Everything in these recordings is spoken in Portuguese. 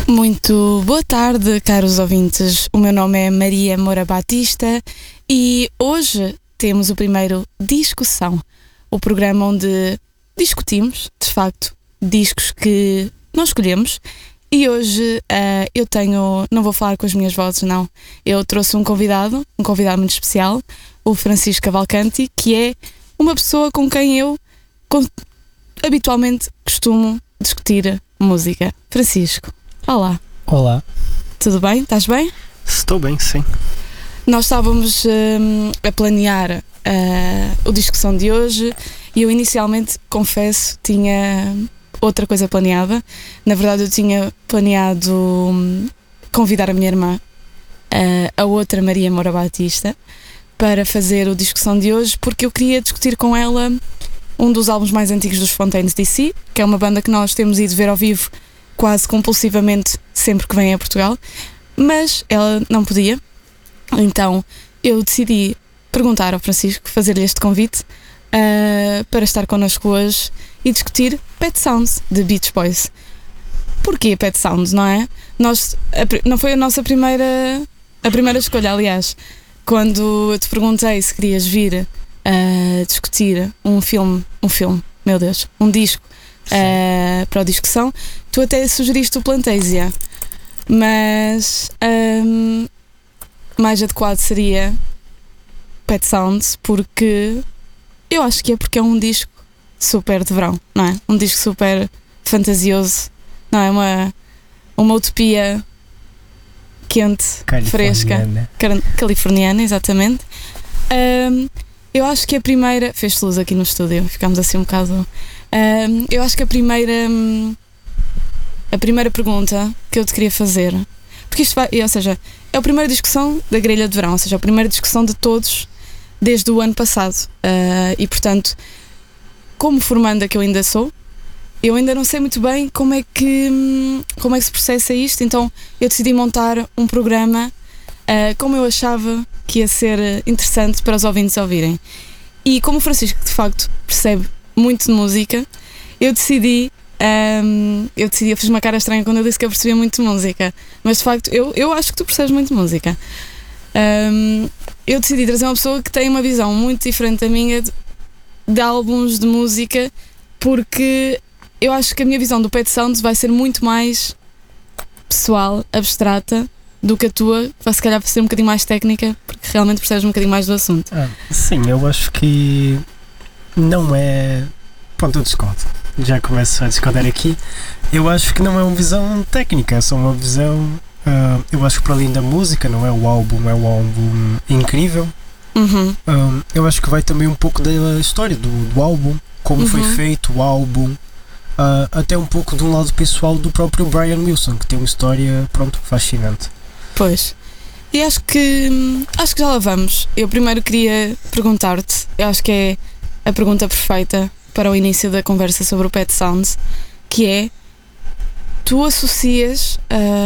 Muito boa tarde, caros ouvintes. O meu nome é Maria Moura Batista e hoje temos o primeiro Discussão, o programa onde discutimos, de facto, discos que nós escolhemos. E hoje não vou falar com as minhas vozes, não. Eu trouxe um convidado muito especial, o Francisco Cavalcanti, que é uma pessoa com quem eu habitualmente costumo discutir música. Francisco, olá. Olá. Tudo bem? Estás bem? Estou bem, sim. Nós estávamos a planear a discussão de hoje e eu inicialmente, confesso, tinha outra coisa planeada. Na verdade, eu tinha planeado convidar a minha irmã, a outra Maria Moura Batista, para fazer a discussão de hoje, porque eu queria discutir com ela um dos álbuns mais antigos dos Fontaines DC, que é uma banda que nós temos ido ver ao vivo quase compulsivamente sempre que vem a Portugal, mas ela não podia, então eu decidi perguntar ao Francisco, fazer-lhe este convite para estar connosco hoje e discutir Pet Sounds, de Beach Boys. Porquê Pet Sounds, não é? Não foi a nossa primeira escolha, aliás. Quando eu te perguntei se querias vir discutir um disco para a discussão, tu até sugeriste o Plantasia, mas mais adequado seria Pet Sounds, porque eu acho que é porque é um disco super de verão, não é? Um disco super fantasioso, não é? Uma utopia quente, fresca, californiana, exatamente. Eu acho que a primeira... Fez luz aqui no estúdio, ficámos assim um bocado... eu acho que a primeira pergunta que eu te queria fazer, porque isto vai... Ou seja, é a primeira discussão da grelha de verão, ou seja, a primeira discussão de todos desde o ano passado. E, portanto, como formanda que eu ainda sou, eu ainda não sei muito bem como é que se processa isto, então eu decidi montar um programa como eu achava que ia ser interessante para os ouvintes ouvirem. E como o Francisco, de facto, percebe muito de música, eu decidi, eu fiz uma cara estranha quando eu disse que eu percebia muito de música, mas de facto eu acho que tu percebes muito de música. Eu decidi trazer uma pessoa que tem uma visão muito diferente da minha de álbuns de música, porque eu acho que a minha visão do Pet Sounds vai ser muito mais pessoal, abstrata, do que a tua, vai se calhar ser um bocadinho mais técnica, porque realmente percebes um bocadinho mais do assunto. Sim, eu acho que não é... Pronto, eu discordo. Já começo a discordar aqui. Eu acho que não é uma visão técnica, é só uma visão... eu acho que para além da música, não é o álbum, é um álbum incrível. Uhum. Eu acho que vai também um pouco da história do álbum, como foi feito o álbum, até um pouco de um lado pessoal do próprio Brian Wilson, que tem uma história, fascinante. Pois. E acho que já lá vamos. Eu primeiro queria perguntar-te, eu acho que é a pergunta perfeita para o início da conversa sobre o Pet Sounds, que é: tu associas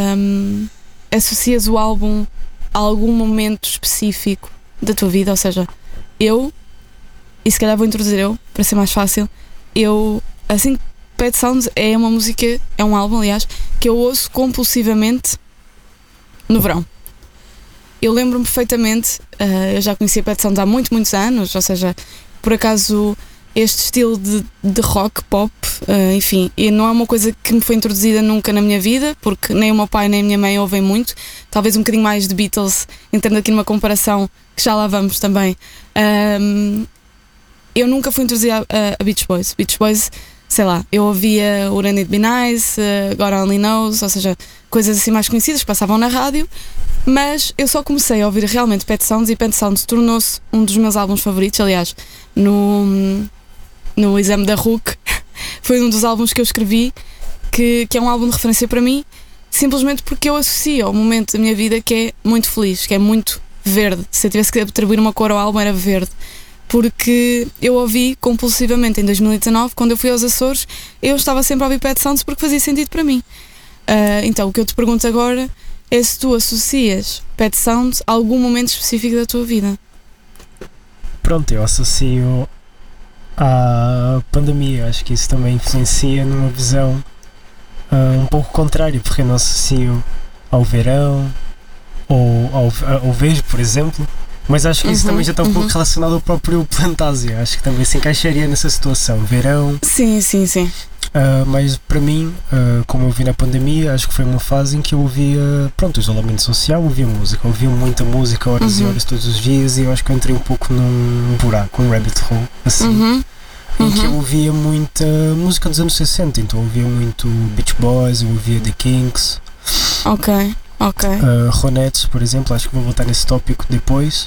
o álbum a algum momento específico da tua vida? Ou seja, e se calhar vou introduzir eu, para ser mais fácil, assim, Pet Sounds é uma música, é um álbum, aliás, que eu ouço compulsivamente no verão. Eu lembro-me perfeitamente, eu já conhecia Pet Sounds há muitos anos, ou seja, por acaso este estilo de rock, pop, enfim, e não é uma coisa que me foi introduzida nunca na minha vida, porque nem o meu pai nem a minha mãe ouvem muito, talvez um bocadinho mais de Beatles, entrando aqui numa comparação que já lá vamos também. Eu nunca fui introduzida a Beach Boys. Beach Boys, sei lá, eu ouvia Wouldn't It Be Nice, God Only Knows, ou seja, coisas assim mais conhecidas que passavam na rádio, mas eu só comecei a ouvir realmente Pet Sounds, e Pet Sounds tornou-se um dos meus álbuns favoritos. Aliás, no exame da RUC foi um dos álbuns que eu escrevi que é um álbum de referência para mim, simplesmente porque eu associo ao momento da minha vida que é muito feliz, que é muito verde. Se eu tivesse que atribuir uma cor ao álbum, era verde, porque eu ouvi compulsivamente em 2019, quando eu fui aos Açores. Eu estava sempre a ouvir Pet Sounds porque fazia sentido para mim. Então o que eu te pergunto agora é se tu associas Pet Sounds a algum momento específico da tua vida. Pronto, eu associo à pandemia. Acho que isso também influencia numa visão um pouco contrário, porque eu não associo ao verão ou ao verde, por exemplo. Mas acho que isso também já está um pouco relacionado ao próprio Plantásia. Acho que também se encaixaria nessa situação. Verão. Sim. Mas para mim, como eu vi na pandemia, acho que foi uma fase em que eu ouvia, pronto, isolamento social, ouvia música. Ouvia muita música, horas e horas todos os dias, e eu acho que eu entrei um pouco num buraco, um rabbit hole, assim. Em que eu ouvia muita música dos anos 60. Então eu ouvia muito Beach Boys, eu ouvia The Kinks. Ok. Ronettes, por exemplo, acho que vou voltar nesse tópico depois.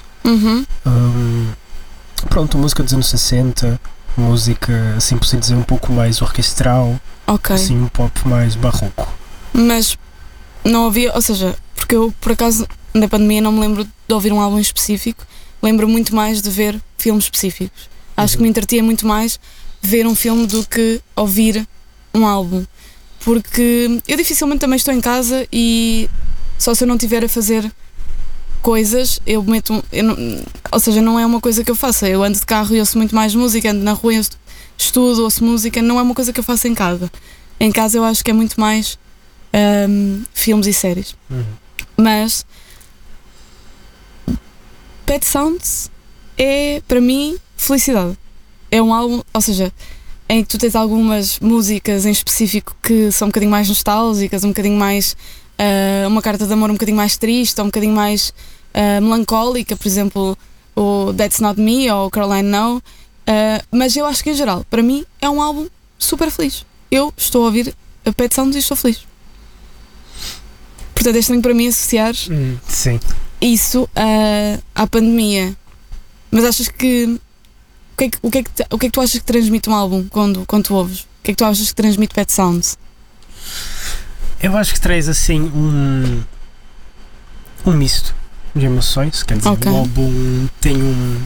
Pronto, música dos anos 60, música, assim por se dizer, um pouco mais orquestral, assim, um pop mais barroco. Mas não havia, ou seja, porque eu por acaso na pandemia não me lembro de ouvir um álbum específico, lembro muito mais de ver filmes específicos. Acho que me entretia muito mais ver um filme do que ouvir um álbum, porque eu dificilmente também estou em casa e só se eu não estiver a fazer coisas, ou seja, não é uma coisa que eu faça. Eu ando de carro e ouço muito mais música, ando na rua e estudo, ouço música, não é uma coisa que eu faço em casa. Em casa eu acho que é muito mais filmes e séries. Mas Pet Sounds é, para mim, felicidade. É um álbum, ou seja, em que tu tens algumas músicas em específico que são um bocadinho mais nostálgicas, um bocadinho mais uma carta de amor um bocadinho mais triste, ou um bocadinho mais melancólica, por exemplo o That's Not Me ou Caroline No, mas eu acho que em geral, para mim, é um álbum super feliz. Eu estou a ouvir a Pet Sounds e estou feliz. Portanto é estranho para mim associar isso à pandemia. Mas achas que o que é que tu achas que transmite um álbum quando tu ouves? O que é que tu achas que transmite Pet Sounds? Eu acho que traz assim um misto de emoções, quer dizer, o álbum tem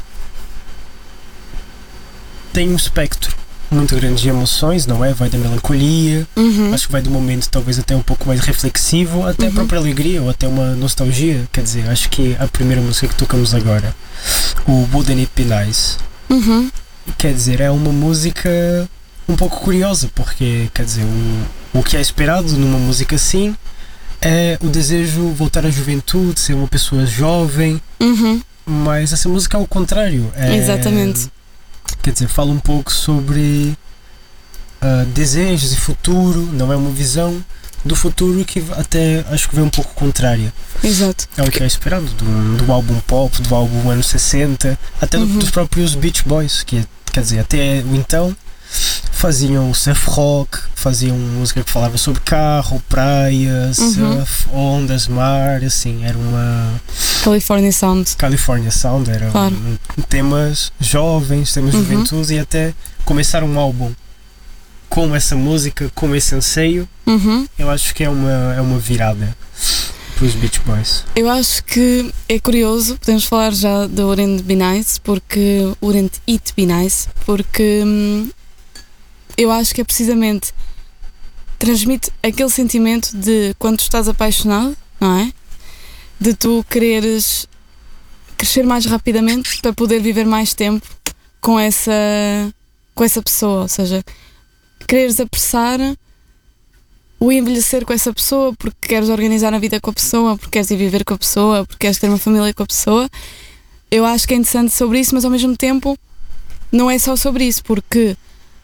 um espectro muito grande de emoções, não é? Vai da melancolia, acho que vai do momento talvez até um pouco mais reflexivo, até a própria alegria ou até uma nostalgia, quer dizer, acho que a primeira música que tocamos agora, o Wouldn't It Be Nice, quer dizer, é uma música um pouco curiosa, porque, quer dizer, o que é esperado numa música assim é o desejo voltar à juventude, ser uma pessoa jovem, mas essa música é o contrário. Exatamente. Quer dizer, fala um pouco sobre desejos e futuro, não é uma visão do futuro que até acho que vem um pouco contrária. Exato. É o que é esperado do álbum pop, do álbum anos 60, até dos próprios Beach Boys, que quer dizer, até o então faziam surf rock, faziam música que falava sobre carro, praia, surf, ondas, mar, assim, era uma California Sound, eram temas jovens, temas de juventude, e até começar um álbum com essa música, com esse anseio, eu acho que é uma virada para os Beach Boys. Eu acho que é curioso, podemos falar já do Wouldn't It Be Nice, porque eu acho que é precisamente, transmite aquele sentimento de quando tu estás apaixonado, não é? De tu quereres crescer mais rapidamente para poder viver mais tempo com essa pessoa, ou seja, quereres apressar o envelhecer com essa pessoa porque queres organizar a vida com a pessoa, porque queres ir viver com a pessoa, porque queres ter uma família com a pessoa. Eu acho que é interessante sobre isso, mas ao mesmo tempo não é só sobre isso, porque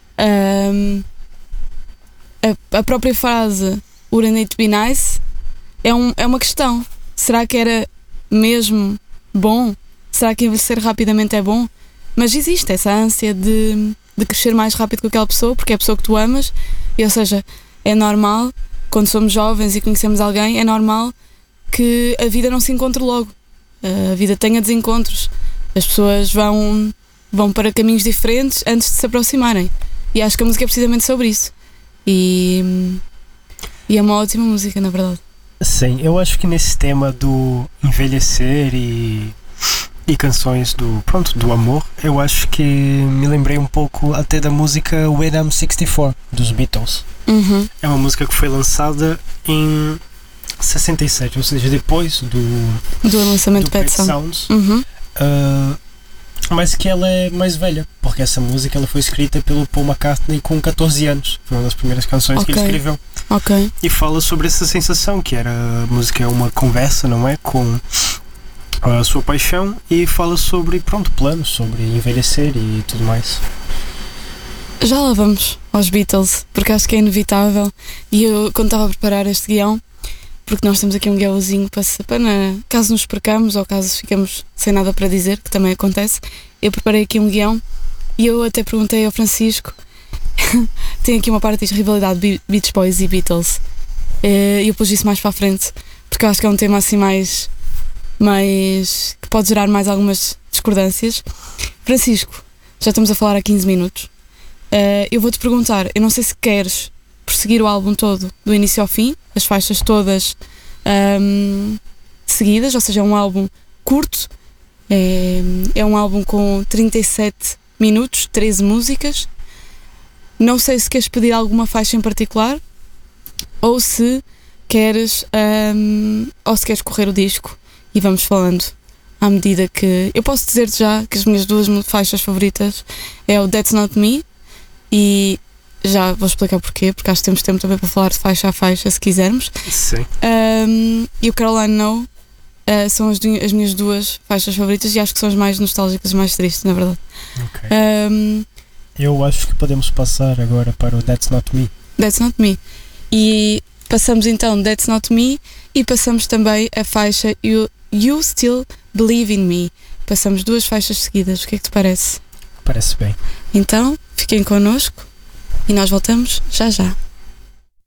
a própria frase Wouldn't It Be Nice é uma questão. Será que era mesmo bom? Será que envelhecer rapidamente é bom? Mas existe essa ânsia de crescer mais rápido com aquela pessoa, porque é a pessoa que tu amas, e, ou seja, é normal, quando somos jovens e conhecemos alguém, é normal que a vida não se encontre logo, a vida tenha desencontros, as pessoas vão para caminhos diferentes antes de se aproximarem, e acho que a música é precisamente sobre isso, e é uma ótima música, na verdade. Sim, eu acho que nesse tema do envelhecer e canções do amor, eu acho que me lembrei um pouco até da música When I'm 64 dos Beatles. É uma música que foi lançada em 67, ou seja, depois do lançamento do Pet Sounds. mas que ela é mais velha, porque essa música ela foi escrita pelo Paul McCartney com 14 anos. Foi uma das primeiras canções que ele escreveu. Ok. E fala sobre essa sensação, que era a música é uma conversa, não é? Com a sua paixão, e fala sobre, pronto, planos, sobre envelhecer e tudo mais. Já lá vamos aos Beatles, porque acho que é inevitável. E eu, quando estava a preparar este guião, porque nós temos aqui um guiãozinho para caso nos percamos ou caso ficamos sem nada para dizer, que também acontece, eu preparei aqui um guião e eu até perguntei ao Francisco. Tem aqui uma parte que diz rivalidade Beach Boys e Beatles, e eu pus isso mais para a frente porque eu acho que é um tema assim mais que pode gerar mais algumas discordâncias. Francisco, já estamos a falar há 15 minutos. Eu vou-te perguntar, eu não sei se queres prosseguir o álbum todo do início ao fim, as faixas todas seguidas, ou seja, é um álbum curto, é um álbum com 37 minutos, 13 músicas. Não sei se queres pedir alguma faixa em particular ou se queres correr o disco e vamos falando à medida que... Eu posso dizer-te já que as minhas duas faixas favoritas é o That's Not Me, e já vou explicar porquê, porque acho que temos tempo também para falar de faixa a faixa se quisermos. Sim. E o Caroline No são as minhas duas faixas favoritas e acho que são as mais nostálgicas e mais tristes, na verdade. Okay. Eu acho que podemos passar agora para o That's Not Me. That's Not Me. E passamos então That's Not Me e passamos também a faixa You Still Believe in Me. Passamos duas faixas seguidas. O que é que te parece? Parece bem. Então, fiquem connosco e nós voltamos já já.